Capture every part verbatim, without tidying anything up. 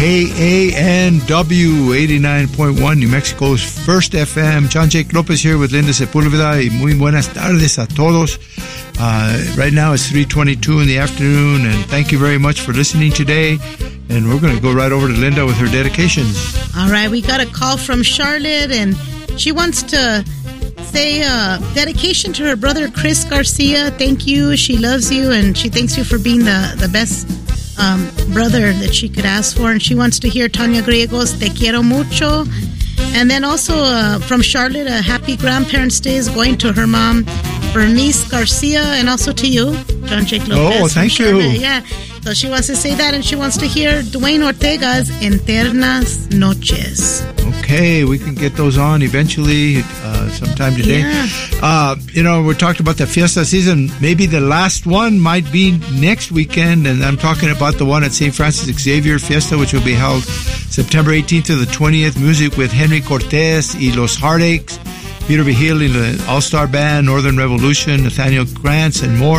K A N W eighty-nine point one, New Mexico's first F M. John Jake Lopez here with Linda Sepulveda, y muy buenas tardes a todos. Uh, right now it's three twenty-two in the afternoon, and thank you very much for listening today. And we're going to go right over to Linda with her dedications. All right, we got a call from Charlotte, and she wants to say uh, dedication to her brother Chris Garcia. Thank you. She loves you, and she thanks you for being the, the best um, brother that she could ask for. And she wants to hear Tanya Griego's Te Quiero Mucho. And then also uh, from Charlotte, a happy Grandparents' Day is going to her mom, Bernice Garcia, and also to you, John Jake Lopez. Oh, thank you. Yeah. So she wants to say that, and she wants to hear Dwayne Ortega's Eternas Noches. Okay, we can get those on eventually, uh, sometime today. Yeah. Uh, you know, we talked about the fiesta season. Maybe the last one might be next weekend, and I'm talking about the one at Saint Francis Xavier Fiesta, which will be held September eighteenth to the twentieth. Music with Henry Cortez y Los Heartaches, Peter Vigil in the All-Star Band, Northern Revolution, Nathaniel Krantz, and more.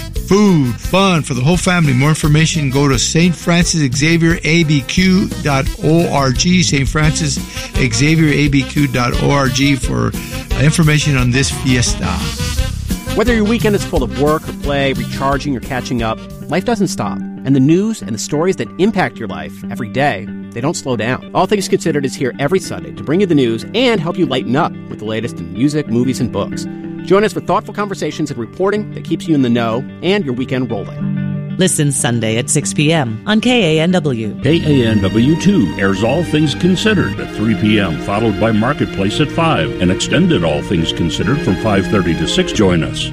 Food, fun for the whole family. More information, go to Saint Francis Xavier A B Q dot org, Saint Francis Xavier A B Q dot org for information on this fiesta. Whether your weekend is full of work or play, recharging or catching up, life doesn't stop. And the news and the stories that impact your life every day, they don't slow down. All Things Considered is here every Sunday to bring you the news and help you lighten up with the latest in music, movies, and books. Join us for thoughtful conversations and reporting that keeps you in the know and your weekend rolling. Listen Sunday at six p.m. on K A N W. K A N W two airs All Things Considered at three p.m., followed by Marketplace at five, and extended All Things Considered from five thirty to six. Join us.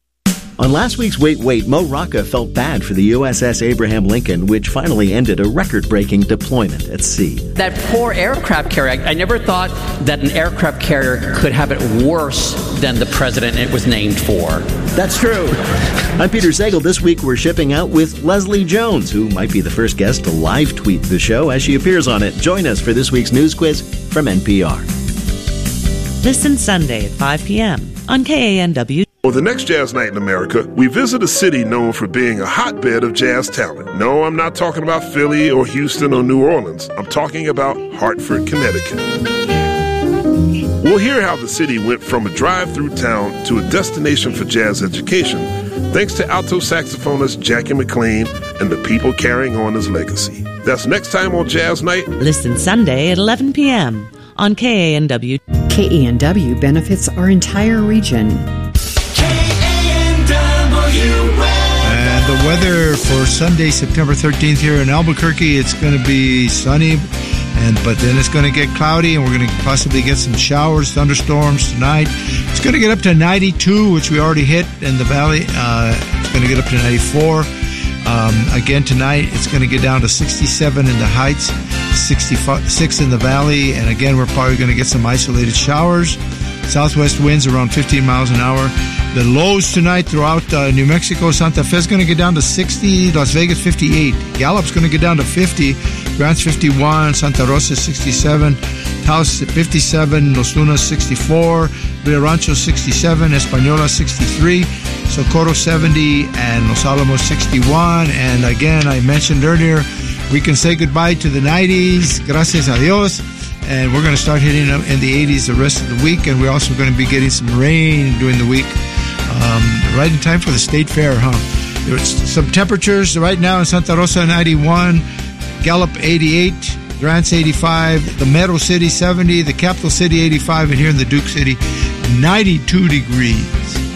On last week's Wait, Wait, Mo Rocca felt bad for the U S S Abraham Lincoln, which finally ended a record-breaking deployment at sea. That poor aircraft carrier, I, I never thought that an aircraft carrier could have it worse than the president it was named for. That's true. I'm Peter Sagal. This week we're shipping out with Leslie Jones, who might be the first guest to live tweet the show as she appears on it. Join us for this week's news quiz from N P R. Listen Sunday at five p.m. on K A N W. For the next Jazz Night in America, we visit a city known for being a hotbed of jazz talent. No, I'm not talking about Philly or Houston or New Orleans. I'm talking about Hartford, Connecticut. We'll hear how the city went from a drive-through town to a destination for jazz education, thanks to alto saxophonist Jackie McLean and the people carrying on his legacy. That's next time on Jazz Night. Listen Sunday at eleven p.m. on K A N W. K A N W benefits our entire region. And the weather for Sunday, September thirteenth here in Albuquerque, it's going to be sunny, and but then it's going to get cloudy, and we're going to possibly get some showers, thunderstorms tonight. It's going to get up to ninety-two, which we already hit in the valley. Uh, it's going to get up to ninety-four. Um, again tonight, it's going to get down to sixty-seven in the heights, sixty-six in the valley, and again, we're probably going to get some isolated showers. Southwest winds around fifteen miles an hour. The lows tonight throughout uh, New Mexico, Santa Fe is going to get down to sixty, Las Vegas fifty-eight, Gallup's going to get down to fifty, Grant's fifty-one, Santa Rosa sixty-seven, Taos fifty-seven, Los Lunas sixty-four, Rio Rancho sixty-seven, Española sixty-three, Socorro seventy, and Los Alamos sixty-one. And again, I mentioned earlier, we can say goodbye to the nineties, gracias a Dios. And we're going to start hitting them in the eighties the rest of the week, and we're also going to be getting some rain during the week. Um, right in time for the state fair, huh? There's some temperatures right now in Santa Rosa, ninety-one, Gallup, eighty-eight, Grants, eighty-five, the Meadow City, seventy, the Capital City, eighty-five, and here in the Duke City, ninety-two degrees.